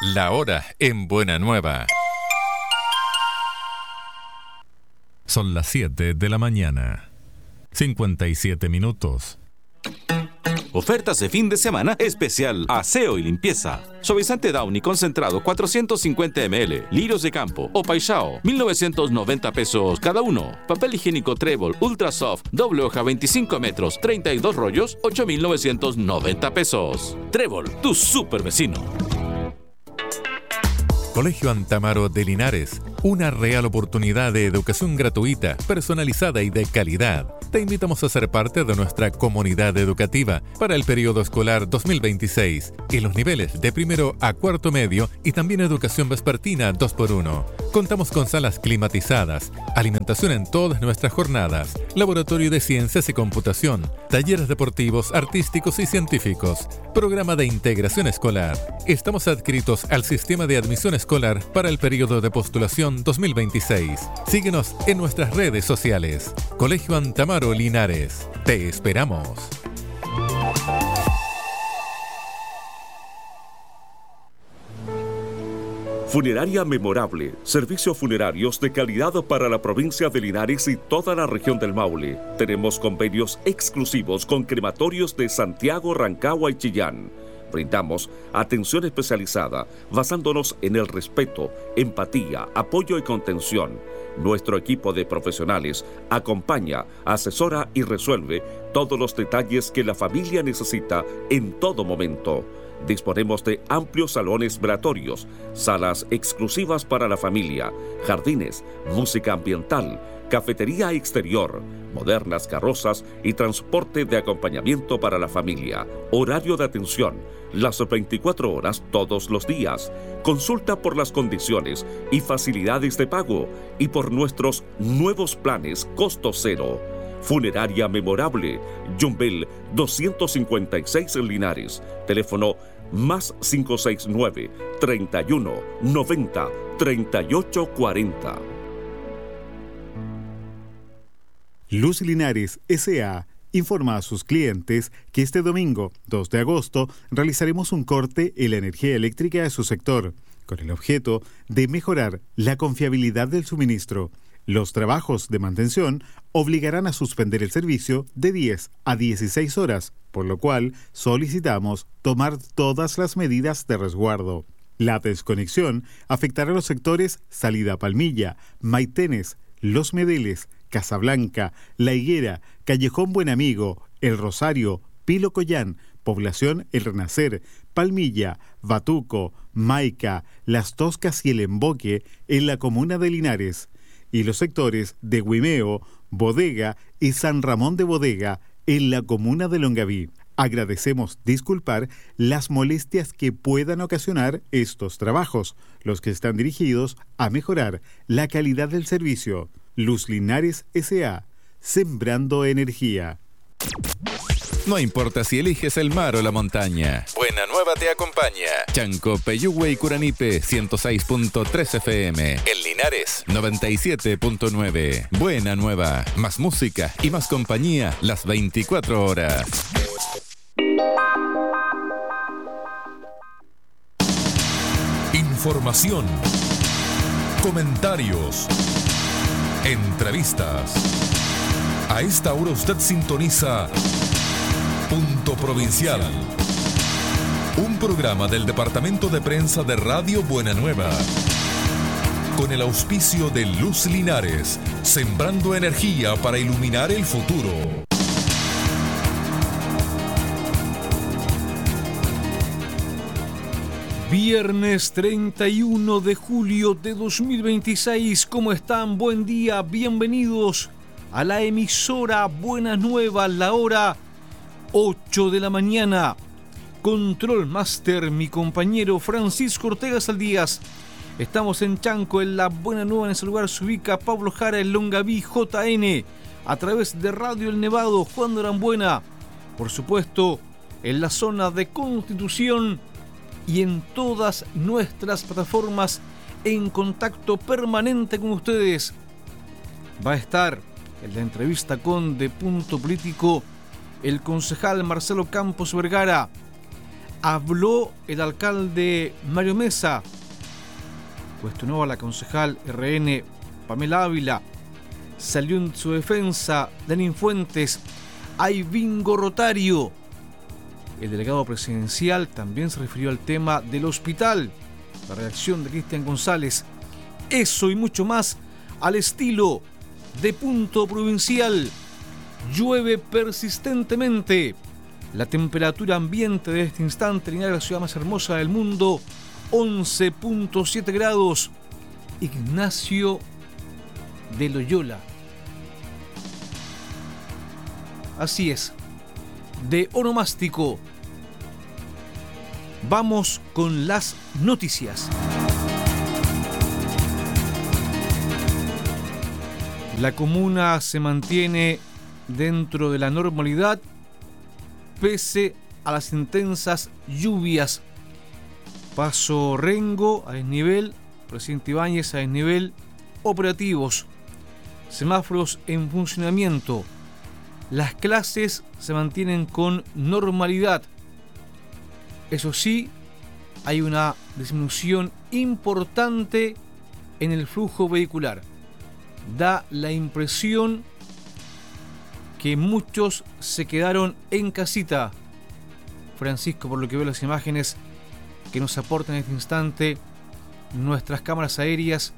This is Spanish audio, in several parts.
La hora en Buena Nueva. Son las 7 de la mañana. 57 minutos. Ofertas de fin de semana especial aseo y limpieza. Suavizante Downy concentrado 450 ml, lirios de campo o paixao, 1.990 pesos cada uno. Papel higiénico Trébol Ultra Soft, doble hoja 25 metros, 32 rollos, 8.990 pesos. Trébol, tu super vecino. Colegio Antamaro de Linares, una real oportunidad de educación gratuita, personalizada y de calidad. Te invitamos a ser parte de nuestra comunidad educativa para el periodo escolar 2026 en los niveles de primero a cuarto medio y también educación vespertina 2x1. Contamos con salas climatizadas, alimentación en todas nuestras jornadas, laboratorio de ciencias y computación, talleres deportivos, artísticos y científicos, programa de integración escolar. Estamos adscritos al sistema de admisión escolar para el periodo de postulación 2026. Síguenos en nuestras redes sociales. Colegio Antamaro Linares. Te esperamos. Funeraria Memorable, servicios funerarios de calidad para la provincia de Linares y toda la región del Maule. Tenemos convenios exclusivos con crematorios de Santiago, Rancagua y Chillán. Brindamos atención especializada basándonos en el respeto, empatía, apoyo y contención. Nuestro equipo de profesionales acompaña, asesora y resuelve todos los detalles que la familia necesita en todo momento. Disponemos de amplios salones velatorios, salas exclusivas para la familia, jardines, música ambiental, cafetería exterior, modernas carrozas y transporte de acompañamiento para la familia. Horario de atención, las 24 horas todos los días. Consulta por las condiciones y facilidades de pago y por nuestros nuevos planes costo cero. Funeraria Memorable, Yumbel 256 en Linares. Teléfono más 569 31 90 38 40. Luz Linares S.A. informa a sus clientes que este domingo, 2 de agosto, realizaremos un corte en la energía eléctrica de su sector, con el objeto de mejorar la confiabilidad del suministro. Los trabajos de mantención obligarán a suspender el servicio de 10 a 16 horas, por lo cual solicitamos tomar todas las medidas de resguardo. La desconexión afectará a los sectores Salida Palmilla, Maitenes, Los Medeles, Casablanca, La Higuera, Callejón Buen Amigo, El Rosario, Pilo Collán, Población El Renacer, Palmilla, Batuco, Maica, Las Toscas y El Emboque en la comuna de Linares, y los sectores de Huimeo, Bodega y San Ramón de Bodega en la comuna de Longaví. Agradecemos disculpar las molestias que puedan ocasionar estos trabajos, los que están dirigidos a mejorar la calidad del servicio. Luz Linares S.A. Sembrando energía. No importa si eliges el mar o la montaña, Buena Nueva te acompaña. Chanco, Peyúgue y Curanipe 106.3 FM. En Linares 97.9. Buena Nueva. Más música y más compañía las 24 horas. Información. Comentarios. Entrevistas. A esta hora usted sintoniza Punto Provincial, un programa del Departamento de Prensa de Radio Buena Nueva, con el auspicio de Luz Linares, sembrando energía para iluminar el futuro. Viernes 31 de julio de 2026, ¿cómo están? Buen día, bienvenidos a la emisora Buena Nueva, la hora 8 de la mañana. Control Master, mi compañero Francisco Ortega Saldías. Estamos en Chanco, en la Buena Nueva. En ese lugar se ubica Pablo Jara, en Longaví, JN, a través de Radio El Nevado, Juan de Arambuena. Por supuesto, en la zona de Constitución y en todas nuestras plataformas, en contacto permanente con ustedes. Va a estar en la entrevista con De Punto Político el concejal Marcelo Campos Vergara. Habló el alcalde Mario Mesa, cuestionó a la concejal RN Pamela Ávila, salió en su defensa Lenín Fuentes, hay bingo rotario. El delegado presidencial también se refirió al tema del hospital. La reacción de Cristian González, eso y mucho más al estilo de Punto Provincial. Llueve persistentemente. La temperatura ambiente de este instante en la ciudad más hermosa del mundo, 11.7 grados. Ignacio de Loyola. Así es, de onomástico. Vamos con las noticias. La comuna se mantiene dentro de la normalidad pese a las intensas lluvias. Paso Rengo a desnivel, Presidente Ibáñez a desnivel, operativos, semáforos en funcionamiento. Las clases se mantienen con normalidad. Eso sí, hay una disminución importante en el flujo vehicular. Da la impresión que muchos se quedaron en casita. Francisco, por lo que veo las imágenes que nos aportan en este instante nuestras cámaras aéreas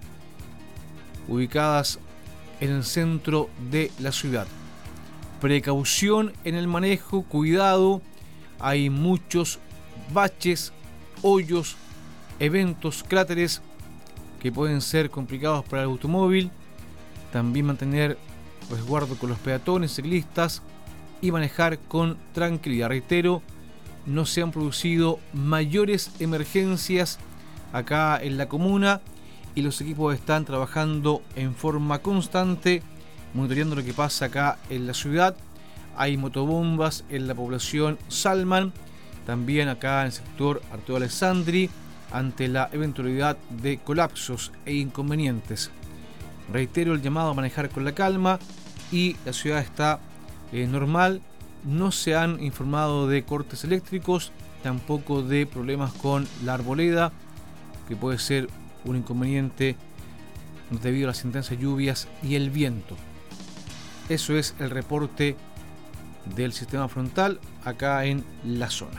ubicadas en el centro de la ciudad. Precaución en el manejo, cuidado, hay muchos baches, hoyos, eventos, cráteres que pueden ser complicados para el automóvil. También mantener resguardo con los peatones, ciclistas y manejar con tranquilidad. Reitero, no se han producido mayores emergencias acá en la comuna y los equipos están trabajando en forma constante, monitoreando lo que pasa acá en la ciudad. Hay motobombas en la población Salman, también acá en el sector Arturo Alessandri, ante la eventualidad de colapsos e inconvenientes. Reitero el llamado a manejar con la calma y la ciudad está normal. No se han informado de cortes eléctricos, tampoco de problemas con la arboleda, que puede ser un inconveniente debido a las intensas lluvias y el viento. Eso es el reporte del sistema frontal acá en la zona.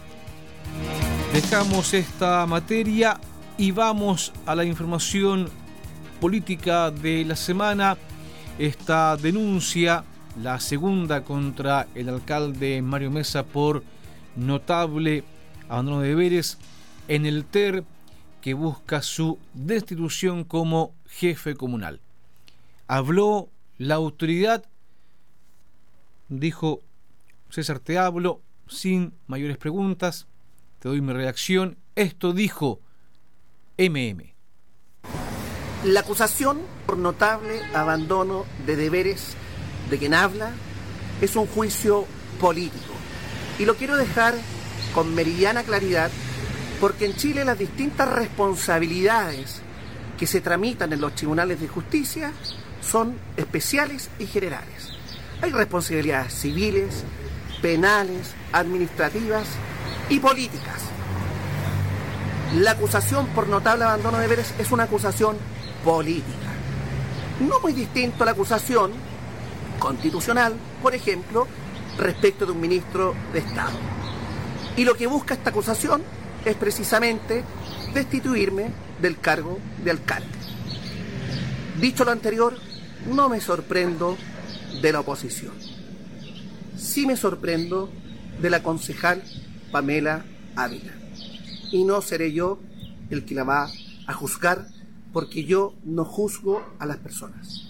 Dejamos esta materia y vamos a la información política de la semana. Esta denuncia, la segunda contra el alcalde Mario Mesa por notable abandono de deberes en el TER, que busca su destitución como jefe comunal. Habló la autoridad, dijo: César, te hablo sin mayores preguntas, te doy mi reacción. Esto dijo MM. La acusación por notable abandono de deberes de quien habla es un juicio político. Y lo quiero dejar con meridiana claridad, porque en Chile las distintas responsabilidades que se tramitan en los tribunales de justicia son especiales y generales. Hay responsabilidades civiles, penales, administrativas y políticas. La acusación por notable abandono de deberes es una acusación política, no muy distinto a la acusación constitucional, por ejemplo, respecto de un ministro de Estado. Y lo que busca esta acusación es precisamente destituirme del cargo de alcalde. Dicho lo anterior, no me sorprendo de la oposición. Sí me sorprendo de la concejal Pamela Ávila. Y no seré yo el que la va a juzgar, porque yo no juzgo a las personas.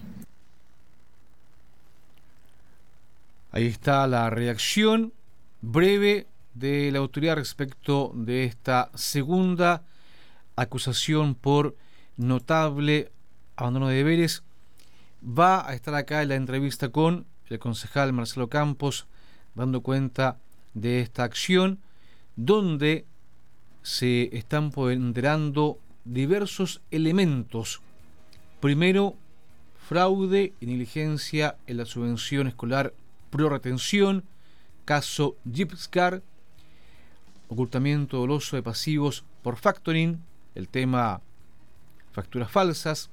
Ahí está la reacción breve de la autoridad respecto de esta segunda acusación por notable abandono de deberes. Va a estar acá en la entrevista con el concejal Marcelo Campos, dando cuenta de esta acción, donde se están ponderando diversos elementos. Primero, fraude y negligencia en la subvención escolar pro retención, caso Gipscar. ocultamiento doloso de pasivos por factoring, el tema facturas falsas,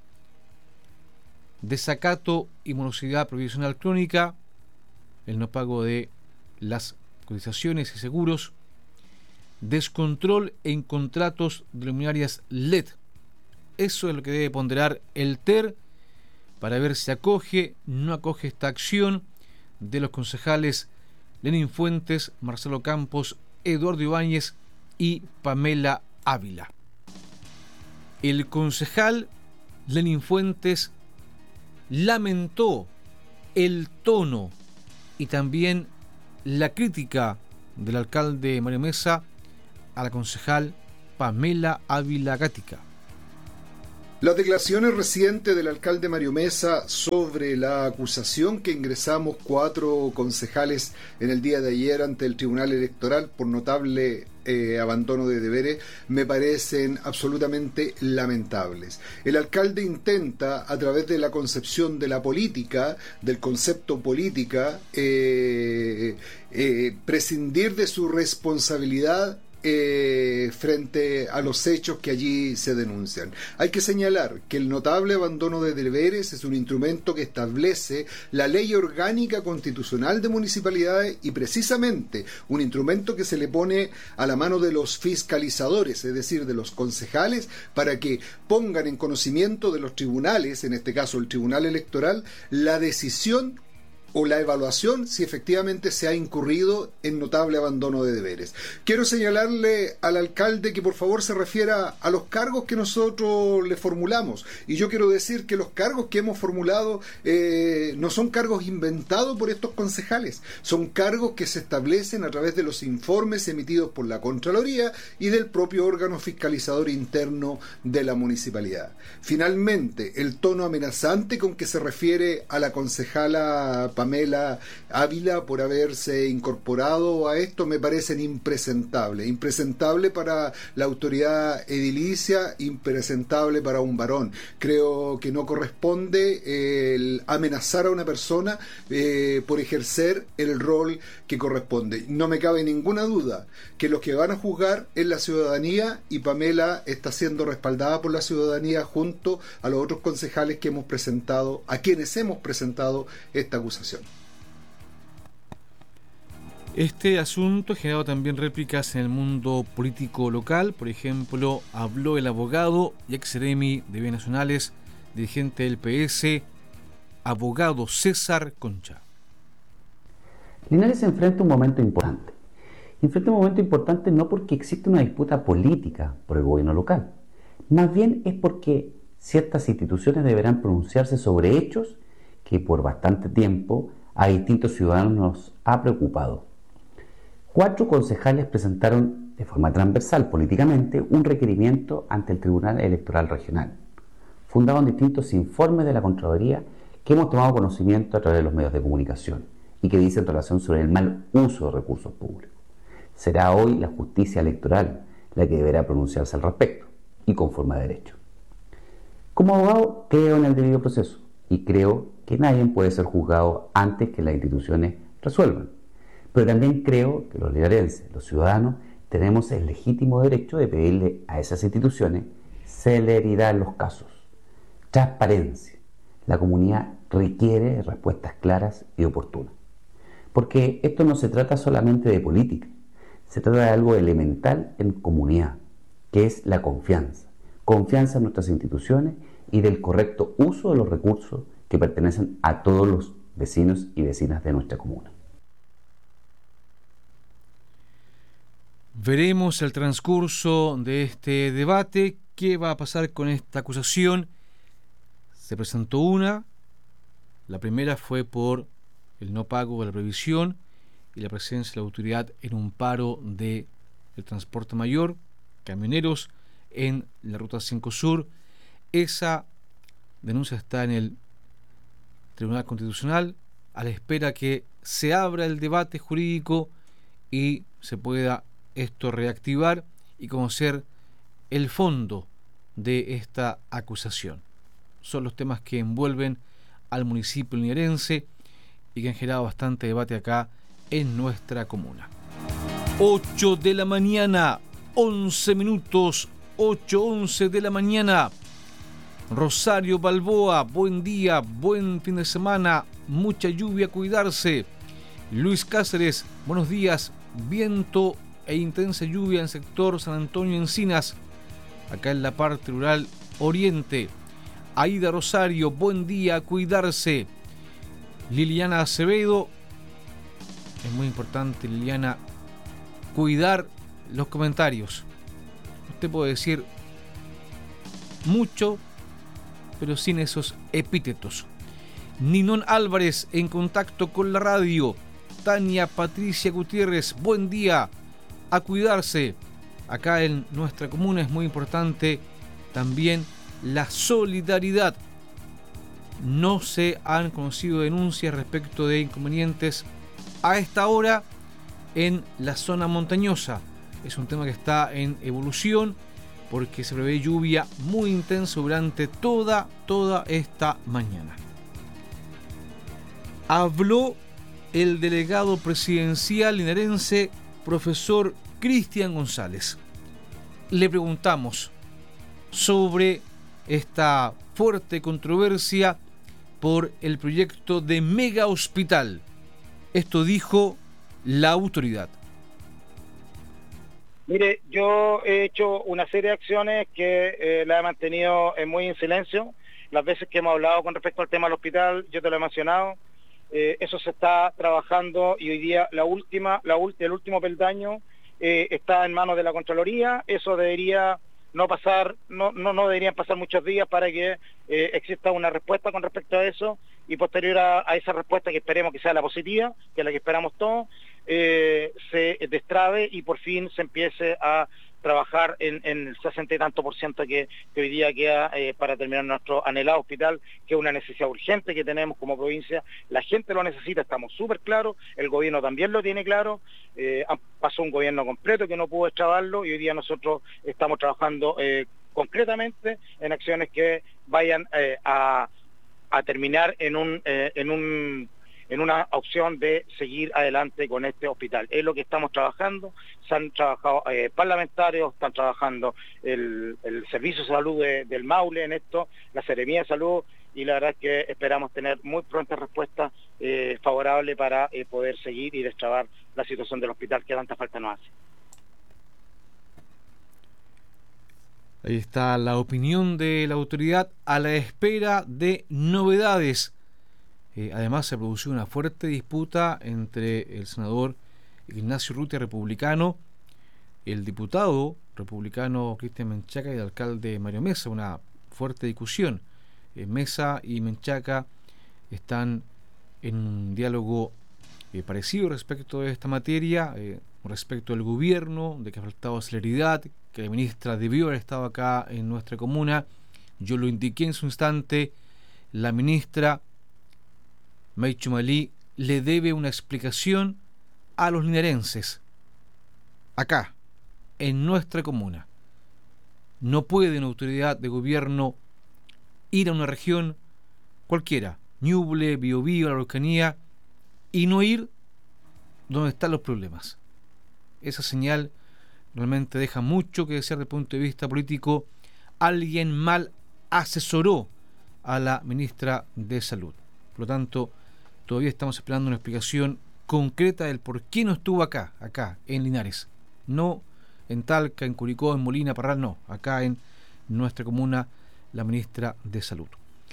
desacato y morosidad provisional crónica, el no pago de las cotizaciones y seguros, descontrol en contratos de luminarias LED. Eso es lo que debe ponderar el TER para ver si acoge, no acoge esta acción de los concejales Lenín Fuentes, Marcelo Campos, Eduardo Ibáñez y Pamela Ávila. El concejal Lenín Fuentes lamentó el tono y también la crítica del alcalde Mario Mesa a la concejal Pamela Ávila Gatica. Las declaraciones recientes del alcalde Mario Mesa sobre la acusación que ingresamos 4 concejales en el día de ayer ante el Tribunal Electoral por notable abandono de deberes me parecen absolutamente lamentables. El alcalde intenta, a través de la concepción de la política, del concepto política, prescindir de su responsabilidad frente a los hechos que allí se denuncian. Hay que señalar que el notable abandono de deberes es un instrumento que establece la ley orgánica constitucional de municipalidades y precisamente un instrumento que se le pone a la mano de los fiscalizadores, es decir, de los concejales, para que pongan en conocimiento de los tribunales, en este caso el Tribunal Electoral, la decisión o la evaluación si efectivamente se ha incurrido en notable abandono de deberes. Quiero señalarle al alcalde que por favor se refiera a los cargos que nosotros le formulamos, y yo quiero decir que los cargos que hemos formulado no son cargos inventados por estos concejales, son cargos que se establecen a través de los informes emitidos por la Contraloría y del propio órgano fiscalizador interno de la municipalidad. Finalmente, el tono amenazante con que se refiere a la concejala Pamela Ávila por haberse incorporado a esto me parecen impresentable para la autoridad edilicia, impresentable para un varón. Creo que no corresponde el amenazar a una persona por ejercer el rol que corresponde. No me cabe ninguna duda que los que van a juzgar es la ciudadanía, y Pamela está siendo respaldada por la ciudadanía junto a los otros concejales que hemos presentado, a quienes hemos presentado esta acusación. Este asunto ha generado también réplicas en el mundo político local. Por ejemplo, habló el abogado y ex-seremi de Bienes Nacionales, dirigente del PS, abogado César Concha. Linares enfrenta un momento importante. Enfrenta un momento importante no porque existe una disputa política por el gobierno local, más bien es porque ciertas instituciones deberán pronunciarse sobre hechos que por bastante tiempo a distintos ciudadanos nos ha preocupado. 4 concejales presentaron de forma transversal políticamente un requerimiento ante el Tribunal Electoral Regional, fundado en distintos informes de la Contraloría que hemos tomado conocimiento a través de los medios de comunicación y que dicen relación sobre el mal uso de recursos públicos. Será hoy la justicia electoral la que deberá pronunciarse al respecto y conforme a derecho. Como abogado creo en el debido proceso y creo que nadie puede ser juzgado antes que las instituciones resuelvan. Pero también creo que los linarenses, los ciudadanos, tenemos el legítimo derecho de pedirle a esas instituciones celeridad en los casos, transparencia. La comunidad requiere respuestas claras y oportunas. Porque esto no se trata solamente de política, se trata de algo elemental en comunidad, que es la confianza. Confianza en nuestras instituciones y del correcto uso de los recursos que pertenecen a todos los vecinos y vecinas de nuestra comuna. Veremos el transcurso de este debate. ¿Qué va a pasar con esta acusación? Se presentó la primera fue por el no pago de la previsión y la presencia de la autoridad en un paro del transporte mayor, camioneros en la Ruta 5 Sur. Esa denuncia está en el Tribunal Constitucional a la espera que se abra el debate jurídico y se pueda esto reactivar y conocer el fondo de esta acusación. Son los temas que envuelven al municipio linarense y que han generado bastante debate acá en nuestra comuna. 8 de la mañana, 11 minutos, 8:11 de la mañana. Rosario Balboa, buen día, buen fin de semana, mucha lluvia, cuidarse. Luis Cáceres, buenos días, viento e intensa lluvia en el sector San Antonio Encinas, acá en la parte rural oriente. Aida Rosario, buen día, cuidarse. Liliana Acevedo, es muy importante, Liliana, cuidar los comentarios. Usted puede decir mucho, pero sin esos epítetos. Ninón Álvarez, en contacto con la radio. Tania Patricia Gutiérrez, buen día, a cuidarse. Acá en nuestra comuna es muy importante también la solidaridad. No se han conocido denuncias respecto de inconvenientes a esta hora en la zona montañosa. Es un tema que está en evolución porque se prevé lluvia muy intensa durante toda esta mañana. Habló el delegado presidencial linarense, profesor Cristian González. Le preguntamos sobre esta fuerte controversia por el proyecto de mega hospital. Esto dijo la autoridad. Mire, yo he hecho una serie de acciones que la he mantenido muy en silencio. Las veces que hemos hablado con respecto al tema del hospital, yo te lo he mencionado. Eso se está trabajando y hoy día el último peldaño está en manos de la Contraloría. Eso debería no pasar, no deberían pasar muchos días para que exista una respuesta con respecto a eso, y posterior a esa respuesta, que esperemos que sea la positiva, que es la que esperamos todos, se destrabe y por fin se empiece a trabajar en el 60 y tanto % que hoy día queda para terminar nuestro anhelado hospital, que es una necesidad urgente que tenemos como provincia. La gente lo necesita, estamos súper claros, el gobierno también lo tiene claro. Pasó un gobierno completo que no pudo extrabarlo, y hoy día nosotros estamos trabajando concretamente en acciones que vayan a terminar en una opción de seguir adelante con este hospital. Es lo que estamos trabajando. Se han trabajado parlamentarios, están trabajando el Servicio de Salud del Maule en esto, la Seremía de Salud, y la verdad es que esperamos tener muy pronta respuesta favorable para poder seguir y destrabar la situación del hospital que tanta falta nos hace. Ahí está la opinión de la autoridad a la espera de novedades. Además, se produjo una fuerte disputa entre el senador Ignacio Urrutia, republicano, el diputado republicano Cristian Menchaca y el alcalde Mario Mesa. Una fuerte discusión. Mesa y Menchaca están en un diálogo parecido respecto de esta materia, respecto al gobierno, de que ha faltado celeridad, que la ministra debió haber estado acá en nuestra comuna. Yo lo indiqué en su instante. La ministra Meichu Malí le debe una explicación a los linarenses acá, en nuestra comuna. No puede una autoridad de gobierno ir a una región cualquiera, Ñuble, Biobío, la Araucanía, y no ir donde están los problemas. Esa señal realmente deja mucho que desear desde el punto de vista político. Alguien mal asesoró a la ministra de Salud. Por lo tanto, todavía estamos esperando una explicación concreta del por qué no estuvo acá en Linares. No en Talca, en Curicó, en Molina, Parral, no. Acá en nuestra comuna, la ministra de Salud.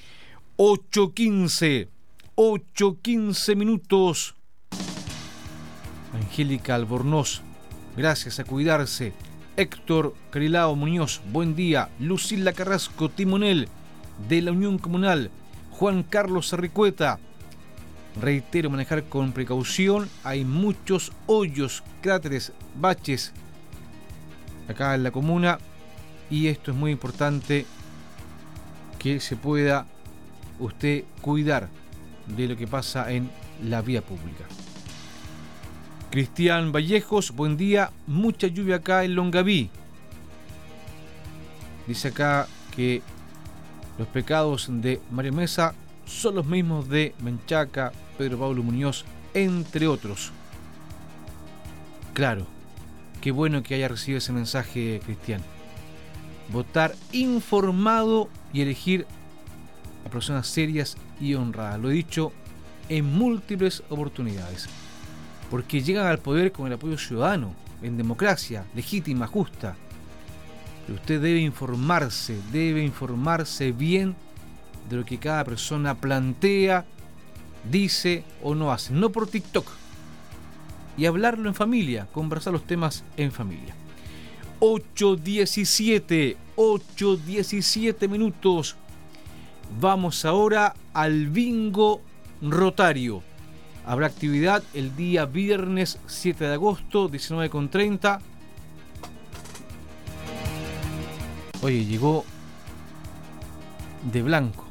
8:15 minutos. Angélica Albornoz, gracias, a cuidarse. Héctor Carilao Muñoz, buen día. Lucila Carrasco, timonel de la Unión Comunal. Juan Carlos Arricueta, reitero, manejar con precaución. Hay muchos hoyos, cráteres, baches acá en la comuna, y esto es muy importante, que se pueda usted cuidar de lo que pasa en la vía pública. Cristian Vallejos, buen día. Mucha lluvia acá en Longaví. Dice acá que los pecados de Mario Mesa son los mismos de Menchaca, Pedro Pablo Muñoz, entre otros. Claro, Qué bueno que haya recibido ese mensaje, Cristian. Votar informado y elegir a personas serias y honradas. Lo he dicho en múltiples oportunidades. Porque llegan al poder con el apoyo ciudadano, en democracia, legítima, justa. Pero usted debe informarse bien de lo que cada persona plantea, dice o no hace. No por TikTok. Y hablarlo en familia, conversar los temas en familia. 8:17 minutos. Vamos ahora al bingo rotario. Habrá actividad el día viernes 7 de agosto, 19:30. Oye, llegó de blanco.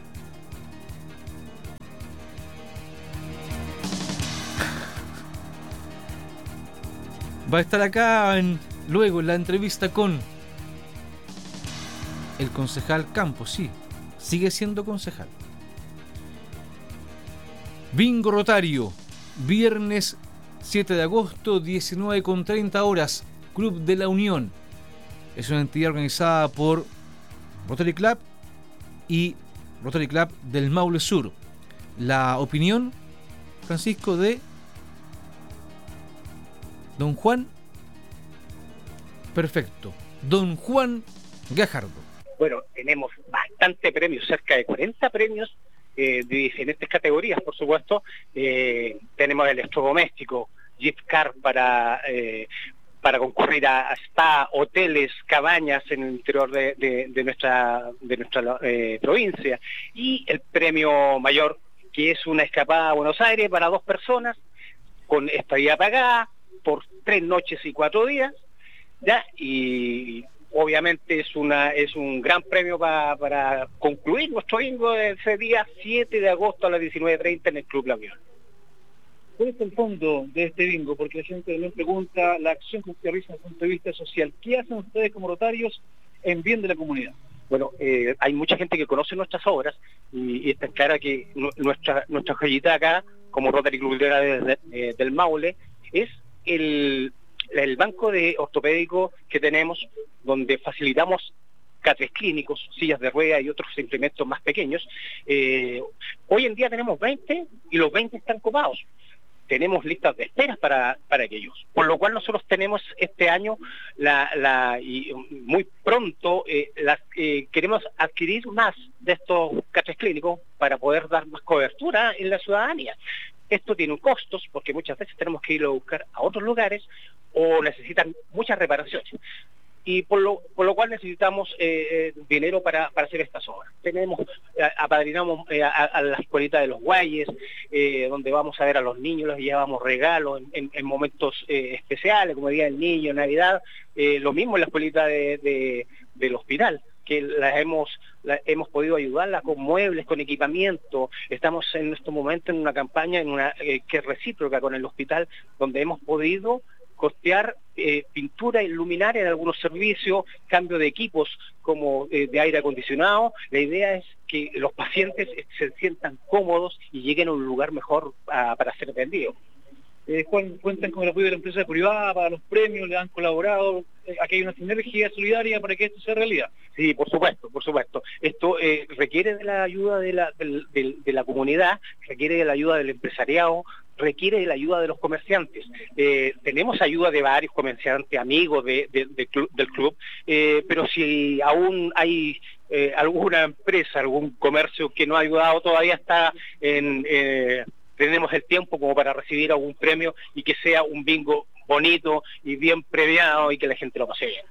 Va a estar acá luego en la entrevista con el concejal Campos, sí, sigue siendo concejal. Bingo rotario, viernes 7 de agosto, 19:30 horas, Club de la Unión. Es una entidad organizada por Rotary Club y Rotary Club del Maule Sur. La opinión, Francisco, de Don Juan, perfecto, Don Juan Gajardo. Bueno, tenemos bastante premios, cerca de 40 premios de diferentes categorías, por supuesto. Tenemos electrodoméstico, gift card para concurrir a spa, hoteles, cabañas en el interior de nuestra provincia. Y el premio mayor, que es una escapada a Buenos Aires para 2 personas, con estadía pagada, por 3 noches y 4 días, ¿ya? Y obviamente es un gran premio para concluir nuestro bingo ese día 7 de agosto a las 19:30 en el Club La Unión. ¿Cuál es el fondo de este bingo? Porque la gente también pregunta la acción que usted realiza desde el punto de vista social. ¿Qué hacen ustedes como rotarios en bien de la comunidad? Bueno, hay mucha gente que conoce nuestras obras y está clara que nuestra joyita acá, como Rotary Club del Maule, es el banco de ortopédico que tenemos, donde facilitamos catres clínicos, sillas de rueda y otros implementos más pequeños. Hoy en día tenemos 20 y los 20 están copados. Tenemos listas de esperas para aquellos. Por lo cual nosotros tenemos este año y muy pronto queremos adquirir más de estos catres clínicos para poder dar más cobertura en la ciudadanía. Esto tiene costos porque muchas veces tenemos que irlo a buscar a otros lugares o necesitan muchas reparaciones. Y por lo cual necesitamos dinero para hacer estas obras. Apadrinamos a la escuelita de los Guayes, donde vamos a ver a los niños, les llevamos regalos en momentos especiales, como Día del Niño, Navidad. Lo mismo en la escuelita del hospital, que hemos podido ayudarla con muebles, con equipamiento. Estamos en este momento en una campaña que es recíproca con el hospital, donde hemos podido costear pintura y luminaria en algunos servicios, cambio de equipos como de aire acondicionado. La idea es que los pacientes se sientan cómodos y lleguen a un lugar mejor para ser atendidos. Juan, ¿cuentan con el apoyo de la empresa privada para los premios? ¿Le han colaborado? ¿Aquí hay una sinergia solidaria para que esto sea realidad? Sí, por supuesto. Esto requiere de la ayuda de la comunidad, requiere de la ayuda del empresariado, requiere de la ayuda de los comerciantes. Tenemos ayuda de varios comerciantes, amigos del club, pero si aún hay alguna empresa, algún comercio que no ha ayudado, todavía está tenemos el tiempo como para recibir algún premio y que sea un bingo bonito y bien premiado y que la gente lo pase bien.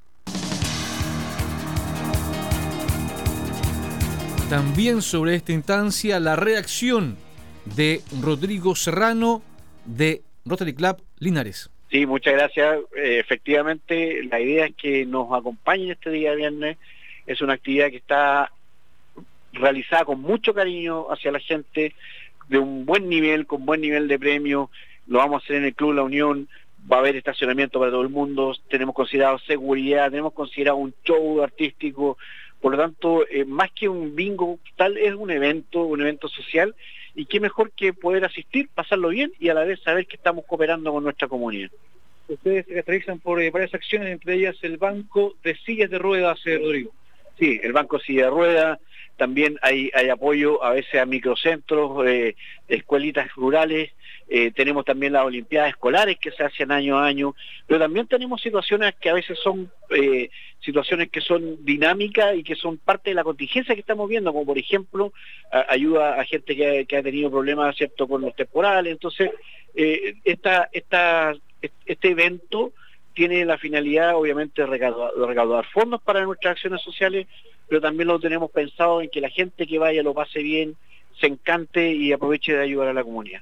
También sobre esta instancia la reacción de Rodrigo Serrano de Rotary Club Linares. Sí, muchas gracias. Efectivamente, la idea es que nos acompañen este día viernes. Es una actividad que está realizada con mucho cariño hacia la gente, de un buen nivel, con buen nivel de premio. Lo vamos a hacer en el Club La Unión. Va a haber estacionamiento para todo el mundo. Tenemos considerado seguridad, tenemos considerado un show artístico. Por lo tanto, más que un bingo, tal es un evento social, y qué mejor que poder asistir, pasarlo bien y a la vez saber que estamos cooperando con nuestra comunidad. ustedes se caracterizan por varias acciones, entre ellas el banco de sillas de ruedas, Rodrigo. Sí, el banco silla de ruedas, también hay apoyo a veces a microcentros, escuelitas rurales, tenemos también las olimpiadas escolares que se hacen año a año, pero también tenemos situaciones que a veces son situaciones que son dinámicas y que son parte de la contingencia que estamos viendo, como por ejemplo ayuda a gente que ha tenido problemas, ¿cierto?, con los temporales. Entonces este evento tiene la finalidad, obviamente, de recaudar fondos para nuestras acciones sociales, pero también lo tenemos pensado en que la gente que vaya lo pase bien, se encante y aproveche de ayudar a la comunidad.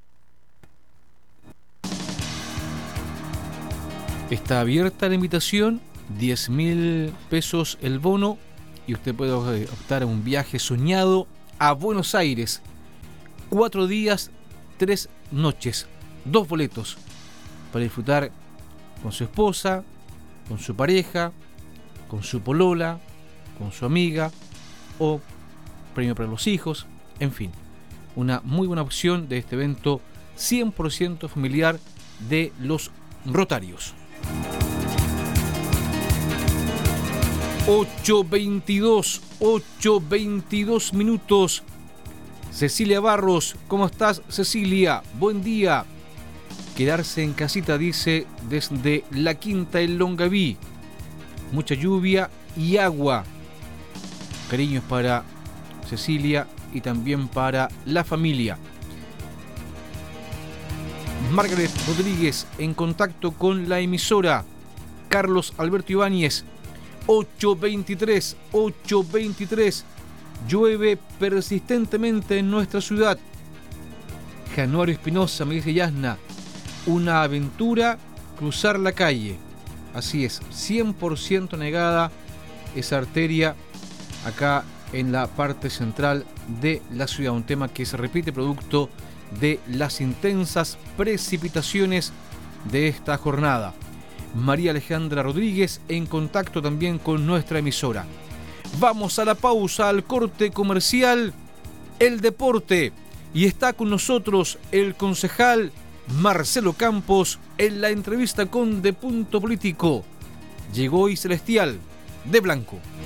Está abierta la invitación, 10.000 pesos el bono, y usted puede optar a un viaje soñado a Buenos Aires. 4 días, 3 noches, 2 boletos para disfrutar con su esposa, con su pareja, con su polola, con su amiga, o premio para los hijos, en fin, una muy buena opción de este evento 100% familiar de los Rotarios. 8:22 minutos. Cecilia Barros, ¿cómo estás, Cecilia? Buen día. Quedarse en casita, dice, desde La Quinta del Longaví. Mucha lluvia y agua. Cariños para Cecilia y también para la familia. Margaret Rodríguez, en contacto con la emisora. Carlos Alberto Ibáñez, 8:23. Llueve persistentemente en nuestra ciudad. Januario Espinosa, me dice Yasna, una aventura cruzar la calle. Así es, 100% negada esa arteria acá en la parte central de la ciudad. Un tema que se repite producto de las intensas precipitaciones de esta jornada. María Alejandra Rodríguez, en contacto también con nuestra emisora. Vamos a la pausa, al corte comercial, el deporte. Y está con nosotros el concejal Marcelo Campos en la entrevista con De Punto Político. Llegó hoy Celestial de blanco.